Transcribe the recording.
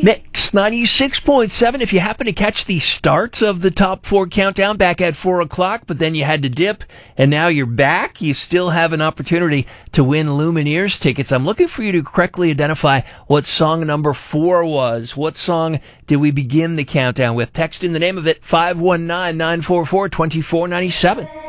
Mix 96.7. If you happen to catch the start of the top four countdown back at 4 o'clock, but then you had to dip, and now you're back, you still have an opportunity to win Lumineers tickets. I'm looking for you to correctly identify what song number 4 was. What song did we begin the countdown with? Text in the name of it, 519-944-2497.